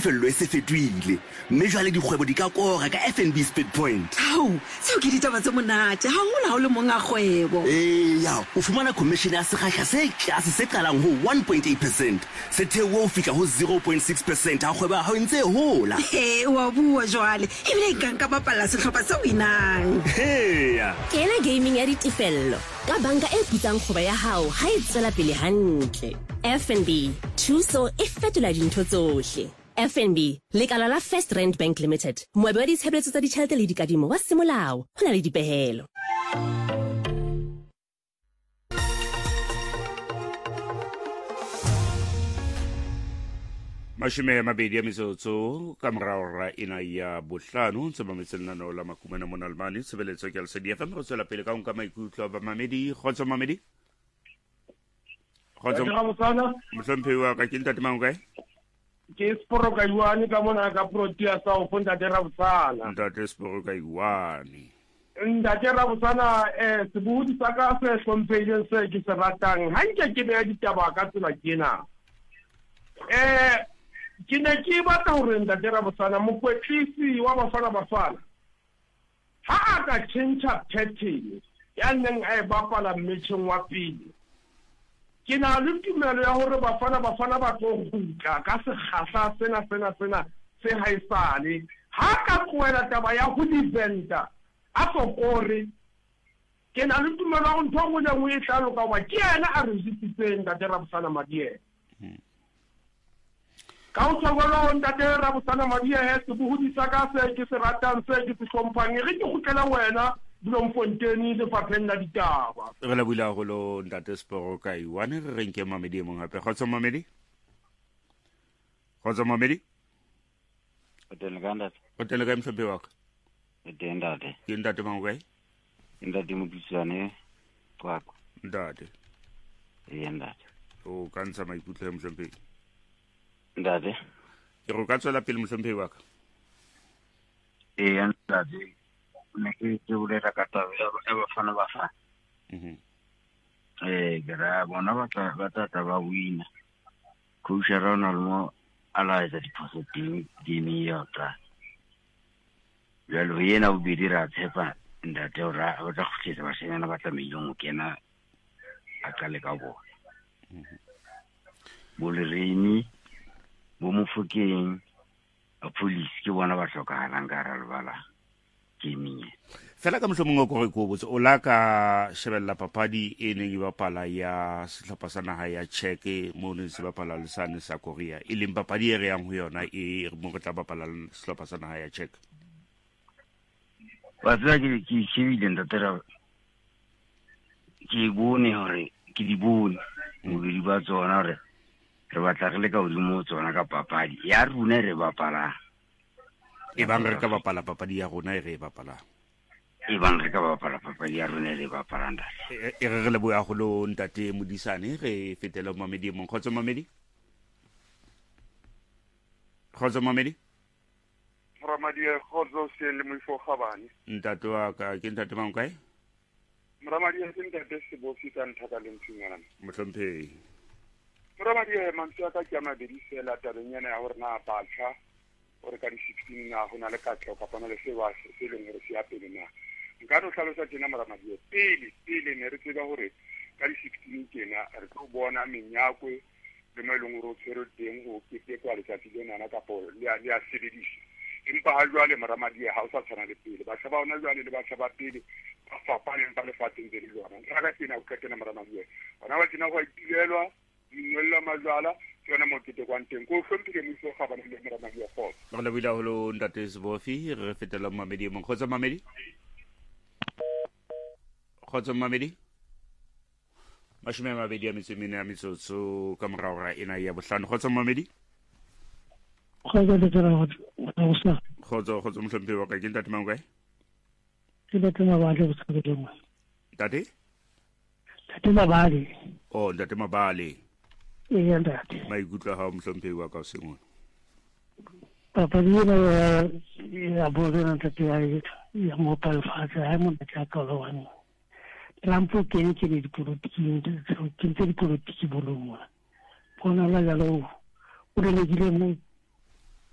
tefello e se fetohile mme jwale dikgwebo di ka kora ka FNB Speed Point. Hao, seo ke ditaba tse monate ha hona ha o le monga kgwebo. Ya o fumana commission ya sekgahla se tlase se qalang ho 1.8%, se theoha ho fihla ho 0.6% ha kgwebo ha e ntse e hola. Wa bua jwale ebile ka nka bapala sehlopha se winang. Heya Kena gaming ya ditefello ka banka e putsang kgwebo ya hao ha e tswela pele hantle. FNB, thuso e fetola dintho tsohle. FNB, lekala la First Rand Bank Limited, moabi wa ditshebeletso tsa ditjhelete le dikadimo wa semolao, ho na le dipehelo. Mashime mabedi ya metsotso ka moraora ena ya bohlano ntse mametse lenaneo la makumena mona Lemane tshebeletso ke Lesedi FM re tswela pele ka nka maikutlo ba mamedi khotso mamedi khotso mohlomphehi wa ka ke ntate mang kae ke Sporo ka Iwane ka mona ka Protea sa o fonda tera butsana ntate Sporo ka Iwane ntate Rabutsana sebudi sa ka se hlompheileng se ke se ratang ha nke ke be ditaba ka tsela kena ke ne ke batla hore ntate Rabutsana mokwetlisi wa Bafana ha a ka change pattern ya neng a bapala mmetjheng wa pele ke na le tumelo ya hore Bafana ba tlo gutla ka sekgahla sena se haisane ha ka tloela taba ya ho diventa a sokore ke na le tumelo ya ntho go le mo e hlaloka wa ke yena a re sitsitseng ntate Rabutsana Madie ka o tsogolo ntate Rabutsana Madie se buhudisa ka se ke se ratang se ke se hlompang re ke gutlela wena Bloemfontein le fapeng la ditaba re la bula go ntate Sporo ka Iwane re renke mamedi mo gape khotso mamedi hotele ka mhlophe wa ka Ndate. ke ntate mang kae Ndate Mopitsane kwakwa. ntate Ndate. o ka ntsha maikutlo ya mhlophe Ndate. ke go ka tswela pele mhlophe wa ka Ndate. Ne ke bulela ka taba ya Bafana. Gara bona ba tata ba wina. Coach Ronald mo ala etsa diphoso game ya ta. Jalo yena o bidira tshepa ndate o ra o tla khutsetsa ba senyana ba tlamehile go kena a kale ka bona bolereni bo mofokeng a police ke bona ba hlokahalang ka ra lebala gaming fela ka mohlomong go re go botse o la ka shebella papadi e neng e bapala ya sehlopha sa naha ya Czech mo ne se bapala le sane sa Korea e leng papadi e re yang ho yona e re mo re tla bapala le sehlopha sa naha ya Czech ba tsaya ke shebile ntatera ke bone hore ke di bone mo di ba tsona re batla re le ka hodimo tsona ka papadi ya runa re bapala e bang re ka bapala papadi ya rona e re bapala e bang re ka bapala papadi ya rona re bapala ntate e re le boya go lo ntate Modisane re fetela mamedi mo khotso mamedi Ramadi khotso se le mo ifo khabane ntate wa ka ke ntate mang kae Ramadi se ntate se bo fita nthaka le ntshingwana mohlomphei Ramadi mantsi aka ke ama bedisela tabenyana ya hore na batla hore ka di 16 na hona le katlo ka pana le se leng hore se ya pele na nka no tlhalosa tena Ramadi pele ne re tseba hore ka di 16 kena re tlo bona menyakwe le mo leng hore o tshwere teng go ke kwa le tsatsi le nana ka polo le a sebedisa empa ha jwale Ramadi ha o sa tshwana le pele ba tshaba ona jwale le ba tshaba pele ba fapane ba le fatseng le lona nka ka tsena o ketena Ramadi ona ba tsena go itilelwa dinwella majwala tsona mo kete kwa nteng go hlompile mo so ga bana le Ramadi ya fotsa ba le bila holo ntate Sebofi re fetela mamedi mo khotsa mamedi mashime mabedi ya metsemene ya metsotso ka moraora ena ya bohlano khotsa mamedi khotso mohlompe wa ka ke ntate mang kae ke ntate Mabale botshabeleng ntate Mabale ntate Mabale e ntate maikutlo ha mohlompe wa ka sengwe papadi ya bolo ntate ya mobile phone ha mo tla ka lo wana lampo ke di dipolitiki bolong bona la jalo o le le mo